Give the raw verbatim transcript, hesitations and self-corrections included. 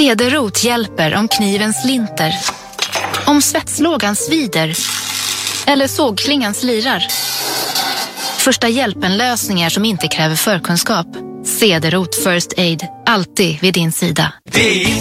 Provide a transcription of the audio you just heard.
Cederroth hjälper om kniven slinter, om svetslågan svider eller sågklingan slirar. Första hjälpen-lösningar som inte kräver förkunskap. Cederroth First Aid, alltid vid din sida. Det är